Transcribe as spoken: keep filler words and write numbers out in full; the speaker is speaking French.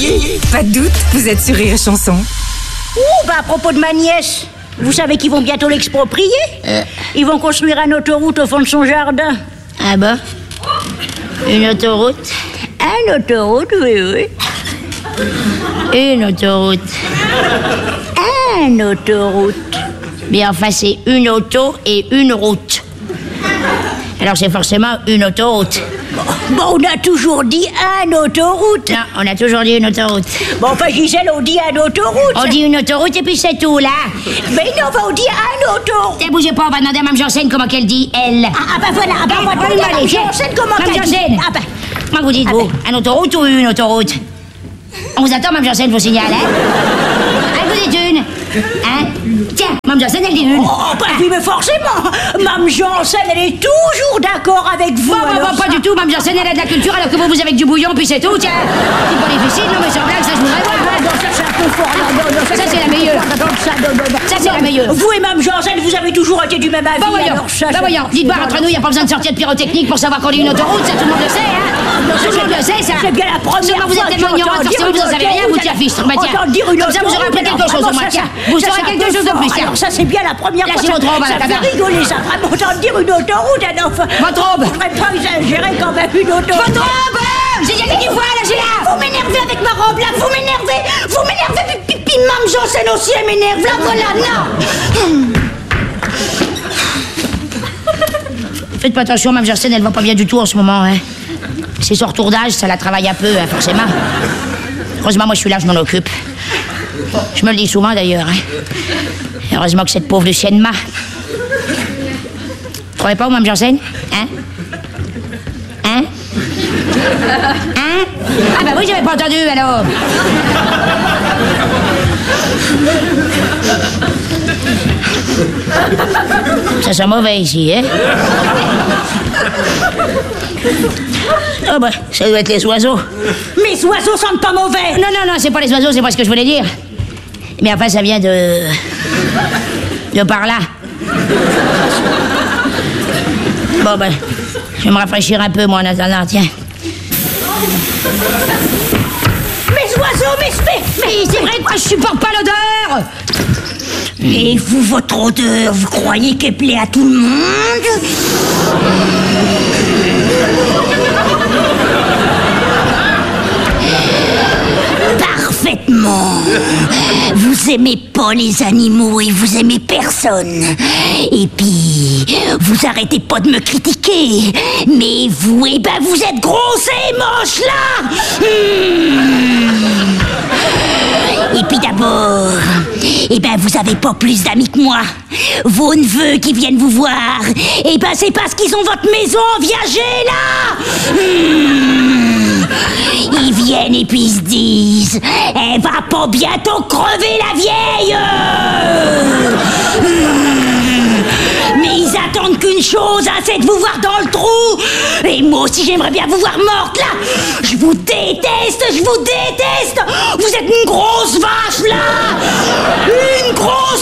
crier. Pas de doute, vous êtes sur Rire et Chanson. Ouh, bah à propos de ma nièce, vous savez qu'ils vont bientôt l'exproprier euh. Ils vont construire une autoroute au fond de son jardin. Ah bah? Une autoroute? Une autoroute, oui, oui. Une autoroute. Une autoroute. Mais enfin, c'est une auto et une route. Alors c'est forcément une autoroute. Bon, on a toujours dit une autoroute. Non, on a toujours dit une autoroute. Bon, enfin, Gisèle, on dit une autoroute. On dit une autoroute et puis c'est tout, là. Mais non, on dit une autoroute. Ne bougez pas, on va demander à Mme Janssen comment qu'elle dit, elle. Ah, ah bah voilà, ah bah on va demander à Mme Janssen comment Mme qu'elle dit. Janssen. Ah bah... Moi, vous dites, ah vous, bah... une autoroute ou une autoroute? On vous attend, Mme Janssen, je vous signale, hein? Elle vous dit une. Hein? Tiens, Mme Janssen, elle dit une. Oh, bah oui, mais forcément. Mme Janssen, elle est toujours d'accord avec vous. Bon, bon, bon, pas ça... du tout. Mme Janssen, elle a de la culture, alors que vous, vous avez du bouillon, puis c'est tout, tiens. C'est pas difficile, non, mais sans blague, ça, je voudrais voir. Non, ça, c'est un peu fort. Non, non, non, ça, c'est la meilleure. Ça, c'est la meilleure. Vous et Mme Janssen, vous avez toujours été du même avis. Bah, voyons. Alors, ça, bah, voyons. Dites-moi, entre nous, il n'y a pas besoin de sortir de pyrotechnique pour savoir qu'on dit une autoroute, ça, tout le monde le sait, hein. Non, tout le monde le sait, ça. C'est bien la première fois. Vous êtes tellement ignorante, forcément, vous n'en savez rien, vous tiens fiche. Bah, tiens. Comme ça, vous aurez appris quelque chose au moins. Tiens, vous saurez quelque chose de plus, tiens. Alors, ça, c'est bien la première fois. Lâchez votre robe, ça madame. fait rigoler, ça. Vraiment, entendre dire une autoroute, un enfant. Votre robe. Je voudrais pas exagérer quand même une autoroute. Votre robe. J'ai déjà dit une fois, lâchez-la. Vous m'énervez avec ma robe, là. Vous m'énervez. Vous m'énervez. Puis, puis, Mme Janssen aussi, elle m'énerve. Là, voilà, non. Faites pas attention, Mme Janssen, elle va pas bien du tout en ce moment, hein. C'est son retour d'âge, ça la travaille un peu, hein, forcément. Heureusement, moi, je suis là, je m'en occupe. Je me le dis souvent, d'ailleurs, hein. Heureusement que cette pauvre Lucienne m'a. Vous trouvez pas, Mme Janssen? Hein? Hein? Hein? Ah bah oui, j'avais pas entendu, alors. Ça sent mauvais ici, hein? Oh bah, ça doit être les oiseaux. Mes oiseaux sentent pas mauvais. Non, non, non, c'est pas les oiseaux, c'est pas ce que je voulais dire. Mais enfin, ça vient de... de par là. Bon, ben, je vais me rafraîchir un peu, moi, en attendant, tiens. Mes oiseaux, mes... Mais, mais c'est vrai que moi, je supporte pas l'odeur. Et vous, votre odeur, vous croyez qu'elle plaît à tout le monde? Parfaitement. Vous aimez pas les animaux et vous aimez personne. Et puis, vous arrêtez pas de me critiquer. Mais vous, eh ben, vous êtes grosse et moche, là. Mmh. Et puis d'abord, eh ben, vous avez pas plus d'amis que moi. Vos neveux qui viennent vous voir, eh ben, c'est parce qu'ils ont votre maison en viager, là. Mmh. Ils viennent et puis ils se disent, elle va pas bientôt crever, la vieille. Mmh. Mais ils attendent qu'une chose, hein, c'est de vous voir dans le trou. Et moi aussi, j'aimerais bien vous voir morte, là. Je vous déteste, je vous déteste. Vous êtes une grosse vache, là. Une grosse